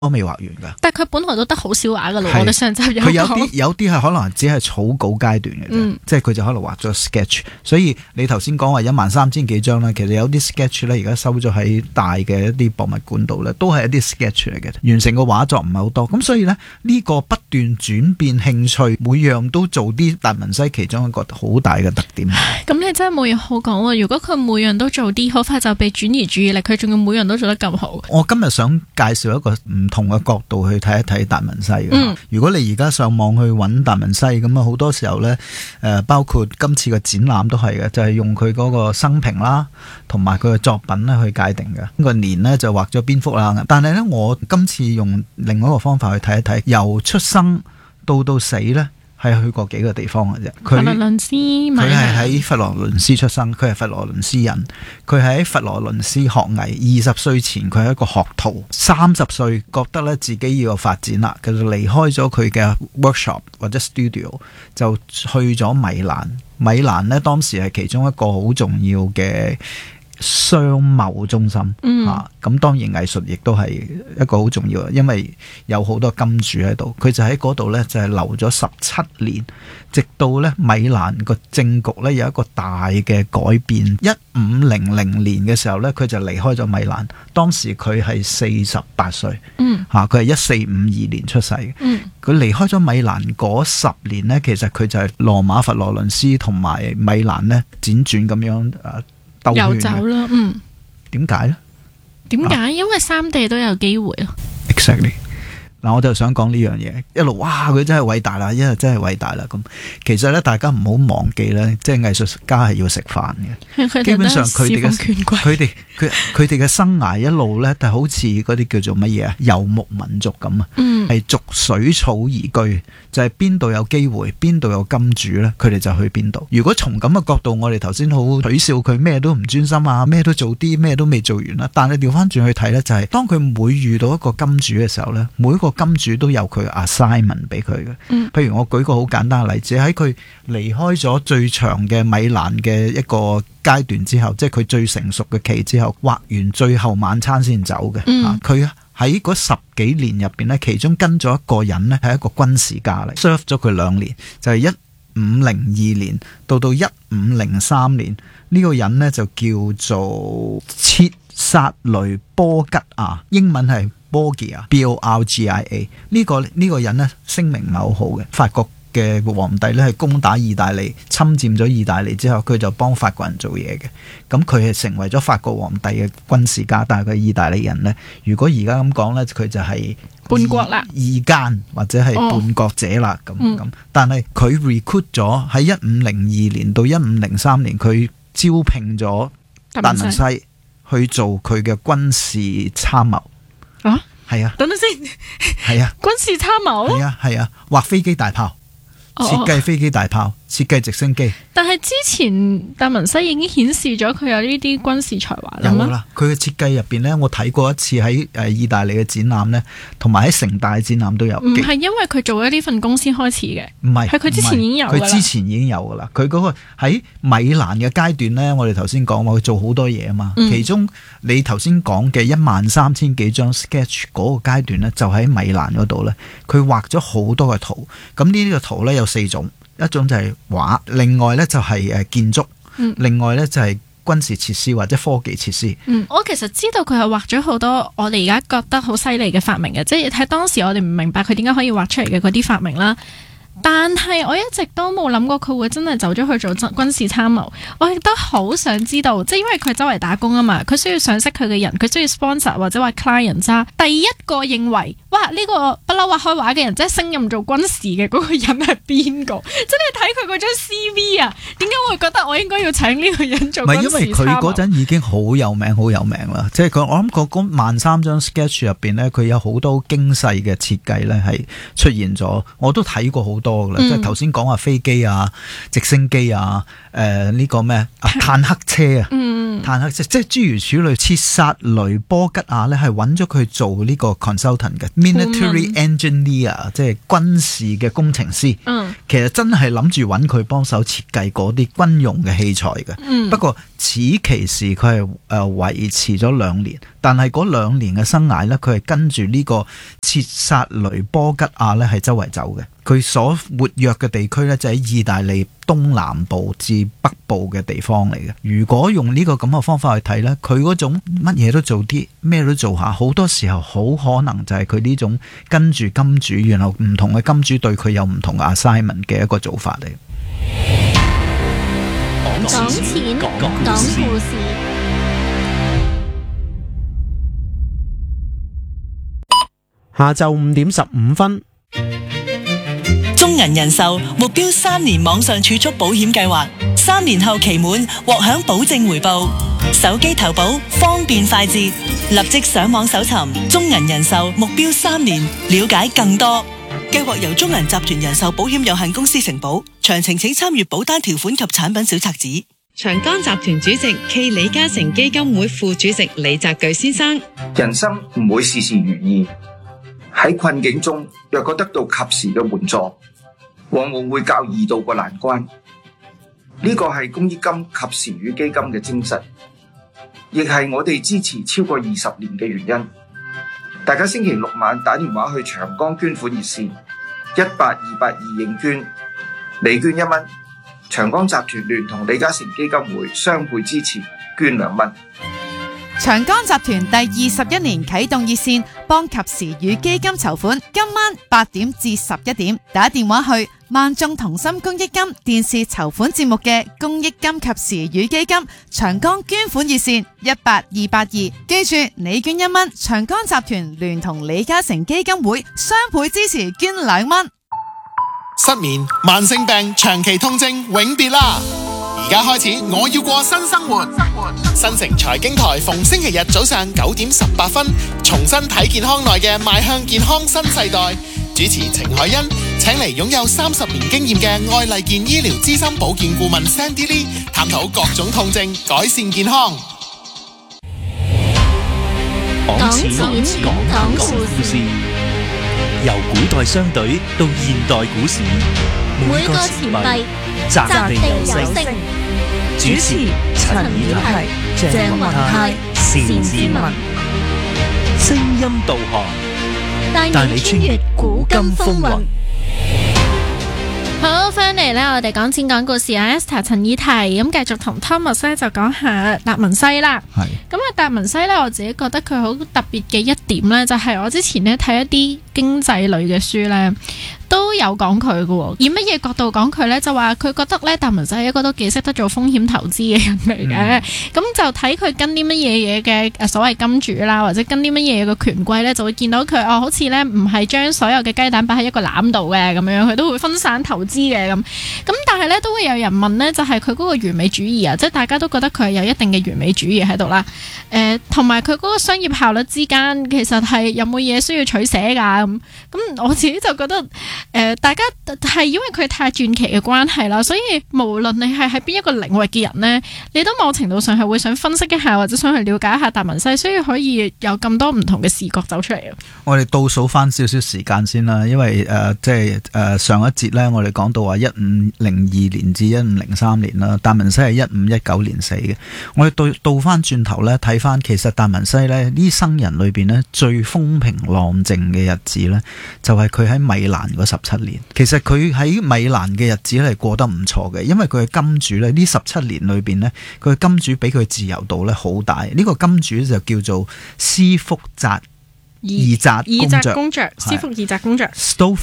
我未畫完㗎。 但係佢本來都得好少畫㗎咯， 係我哋上集佢有啲係可能只係草稿階段嘅啫，即係佢就可能畫咗 sketch。所以你頭先講話13,000幾張咧，其實有啲 sketch 咧，而家收咗喺大嘅一啲博物館度咧，都係一啲 sketch 嚟嘅，完成個畫作唔係好多。咁所以咧，呢個不斷轉變興趣，每樣都做啲達文西其中一個好大嘅特點。 咁你真係冇嘢好講喎！如果佢每樣都做啲，好快就被轉移注意力。佢仲要每樣都做得咁好。 我今日想介紹一個唔同嘅角度去睇一睇達文西嘅。如果你而家上網去揾達文西咁啊，好多時候呢，包括今次嘅展覽都係嘅，就係用佢嗰個生平啦，同埋佢嘅作品咧去界定嘅。呢個年呢，就畫咗蝙蝠啦，但係呢，我今次用另外一個方法去睇一睇，由出生到死呢，係去過幾個地方嘅啫。 佛羅倫斯， 佢係喺佛羅倫斯出生，佢係佛羅倫斯人，佢喺佛羅倫斯學藝。20歲前佢係一個學徒，30歲覺得咧自己要有發展啦，佢就離開咗佢嘅 workshop 或者 studio， 就去咗米蘭。米蘭呢，當時係其中一個好重要嘅商貿中心咁當然藝術亦都係一個好重要，因為有好多金主喺度。佢就喺嗰度呢，就係留咗17年，直到呢米蘭個政局呢有一個大嘅改變。1500年嘅時候呢，佢就離開咗米蘭。當時佢係48歲，佢係1452年出世嘅。佢離開咗米蘭嗰10年呢，其實佢就係羅馬、佛羅倫斯同埋米蘭呢輾轉咁樣遊走啦。 點解呢？ 點解？因為三地都有機會咯。 Exactly。嗱，我就想講呢樣嘢，一路哇，佢真係偉大啦，因為真係偉大啦。咁其實咧，大家唔好忘記咧，即係藝術家係要食飯嘅。基本上佢哋嘅生涯一路咧，就好似嗰啲叫做乜嘢啊，游牧民族咁啊，係逐水草而居，就係邊度有機會，邊度有金主咧，佢哋就去邊度。如果從咁嘅角度，我哋頭先好取笑佢咩都唔專心啊，咩都做啲，咩都未做完啦。但係調翻轉去睇咧，就係當佢每遇到一個金主嘅時候咧，每一個金主都有佢 assignment 俾佢嘅。譬如我舉個好簡單嘅例子，喺佢離開咗最長嘅米蘭嘅一個階段之後，即係佢最成熟嘅期之後，畫完最後晚餐先走嘅。佢喺嗰10幾年入邊呢，其中跟咗一個人呢，係一個軍事家嚟 serve 咗佢2年，就係1502年到1503年。呢個人呢，就叫做切薩雷波吉亞，英文係Borgia B-O-R-G-I-A。呢個人呢，聲名唔係好好嘅。法國嘅皇帝呢，係攻打意大利，侵佔咗意大利之後，佢就幫法國人做嘢嘅。咁佢係成為咗法國皇帝嘅軍事家，但係佢意大利人呢，如果而家咁講呢，佢就係叛國啦， 異奸或者係叛國者啦。咁但係佢 recruit 咗喺1502年到1503年，佢招聘咗達文西去做佢嘅軍事參謀。係啊， 等等先， 係啊， 軍事參謀， 係啊，畫飛機大炮，設計飛機大炮，設計直升機。 但係之前達文西已經顯示咗佢有呢啲軍事才華啦。 有啦，佢嘅設計入邊呢，我睇過一次喺意大利嘅展覽呢，同埋喺城大嘅展覽都有。 唔係因為佢做咗呢份公司開始嘅，唔係，係佢之前已經有㗎啦。 佢之前已經有噶啦。佢嗰個喺米蘭嘅階段呢，我哋頭先講話佢做好多嘢啊嘛。其中你頭先講嘅13,000幾張 sketch 嗰個階段呢，就喺米蘭嗰度呢，佢畫咗好多嘅圖。咁呢啲嘅圖呢，有4種。一種就係畫，另外呢就係建築，另外呢就係軍事設施或者科技設施。 我其實知道佢係畫咗好多我哋而家覺得好犀利嘅發明嘅，即係喺當時我哋唔明白佢點解可以畫出嚟嘅嗰啲發明啦。但係我一直都冇諗過佢會真係走咗去做軍事參謀。我亦都好想知道，即係因為佢周圍打工啊嘛，佢需要賞識佢嘅人，佢需要 sponsor 或者話 client 咋。第一個認為，哇呢個不嬲畫開畫嘅人，即係升任做軍事嘅嗰個人係邊個？即係睇佢嗰張 CV 啊，點解我會覺得我應該要請呢個人做軍事參謀？唔係因為佢嗰陣已經好有名啦，即係我諗嗰13,000張 sketch 入邊呢，佢有好多精細嘅設計呢係出現咗，我都睇過好多。即係頭先講話飛機啊、直升機啊、呢個咩坦克車啊，坦克車即係諸如此類。切薩雷波吉亞咧係揾咗佢做呢個 consultant 嘅 military engineer，即係軍事嘅工程師。 其實真係諗住揾佢幫手設計嗰啲軍用嘅器材嘅。不過此其時佢係維持咗2年，但係嗰2年嘅生涯呢，佢係跟住呢個切薩雷波吉亞呢係周圍走嘅。佢所活躍嘅地區呢，就喺意大利東南部至北部嘅地方嚟嘅。如果用呢個咁嘅方法去睇呢，佢嗰種乜嘢都做啲，咩都做下，好多時候好可能就係佢呢種跟住金主，然後唔同嘅金主對佢有唔同嘅 assignment 嘅一個做法嚟。 講錢，講故事。 下晝5點15分。 中銀人壽目標3年網上儲蓄保險計劃，3年後期滿獲享保證回報，手機投保方便快捷，立即上網搜尋中銀人壽目標3年，了解更多。計劃由中銀集團人壽保險有限公司承保，詳情請參閱保單條款及產品小冊子。 長江集團主席暨李嘉誠基金會副主席李澤鉅先生： 人生唔會事事如意，喺困境中若果得到及時嘅援助，往往會較易渡過難關。呢個係公益金及時雨基金嘅精神，亦係我哋支持超過20年嘅原因。大家星期六晚打電話去長江捐款熱線18282認捐，你捐1蚊，長江集團聯同李嘉誠基金會雙倍支持，捐2蚊。 長江集團第21年啟動熱線，幫及時雨基金籌款。今晚8點至11點，打電話去萬眾同心公益金電視籌款節目嘅公益金及時雨基金長江捐款熱線18282。記住，你捐1蚊，長江集團聯同李嘉誠基金會雙倍支持，捐2蚊。 失眠、慢性病、長期痛症永別啦！而家開始，我要過新生活。新城財經台逢星期日早上9點18分，重新睇健康內嘅邁向健康新世代。主持程海欣請嚟擁有30年經驗嘅愛麗健醫療資深保健顧問 Sandy Lee， 探討各種痛症，改善健康。 講錢，講故事， 由古代商隊到現代股市， 每個錢幣擲地有聲。 主持陳以泰、鄭雲泰、單志文，聲音導航，帶你穿越古今風雲。 好，翻嚟呢，我哋講錢講故事啊 ，Esther 陳以泰咁繼續同 Thomas 咧就講下達文西啦。 係咁啊，達文西咧，我自己覺得佢好特別嘅一點咧，就係我之前咧睇一啲經濟類嘅書咧，都有講佢嘅。以乜嘢角度講佢咧？就話佢覺得咧，達文西係一個都幾識得做風險投資嘅人嚟嘅。咁就睇佢跟啲乜嘢嘢嘅所謂金主啦，或者跟啲乜嘢嘅權貴咧，就會見到佢好似咧唔係將所有嘅雞蛋擺喺一個籃度嘅咁樣，佢都會分散投資嘅咁。但係咧都會有人問咧，就係佢嗰個完美主義啊，即係大家都覺得佢係有一定嘅完美主義喺度啦。同埋佢嗰個商業效率之間，其實係有冇嘢需要取捨㗎咁我自己就覺得。大家係因為佢太傳奇嘅關係啦，所以無論你係喺邊一個領域嘅人呢，你都某程度上係會想分析一下，或者想去了解一下達文西，所以可以有咁多唔同嘅視角走出嚟。我哋倒數翻少少時間先啦，因為上一節呢，我哋講到話1502年至1503年啦，達文西係1519年死嘅。我哋倒翻轉頭呢，睇翻其實達文西呢生人裏邊呢，最風平浪靜嘅日子呢，就係佢喺米蘭嗰17年。其實佢喺米蘭嘅日子係過得唔錯嘅，因為佢嘅金主呢17年裏邊呢，佢嘅金主俾佢自由度呢好大。呢個金主就叫做斯福澤義澤公爵， 斯福義澤公爵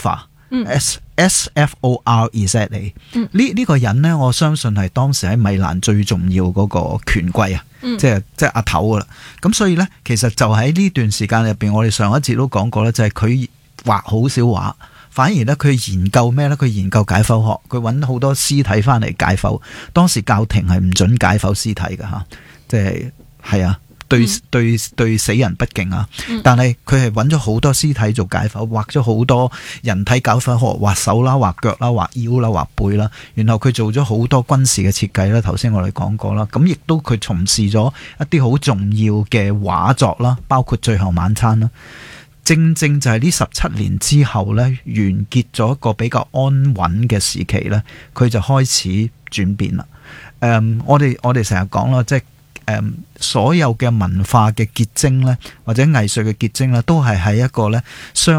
Stoffa。SFOREZA。呢個人呢，我相信係當時喺米蘭最重要嗰個權貴啊，即係阿頭噶啦。咁所以呢，其實就喺呢段時間入邊，我哋上一節都講過呢，就係佢畫好少畫。反而咧，佢研究咩咧？佢研究解剖學，佢揾好多屍體翻嚟解剖。當時教廷係唔准解剖屍體嘅嚇，即係啊，對死人不敬啊。但係佢係揾咗好多屍體做解剖，畫咗好多人體解剖學，畫手啦、畫腳啦、畫腰啦、畫背啦。然後佢做咗好多軍事嘅設計啦。頭先我哋講過啦，咁亦都佢從事咗一啲好重要嘅畫作啦，包括《最後晚餐》啦。 正正就係呢17年之後呢，完結咗一個比較安穩嘅時期呢，佢就開始轉變啦。我哋成日講啦，即係所有嘅文化嘅結晶呢，或者藝術嘅結晶呢，都係喺一個呢相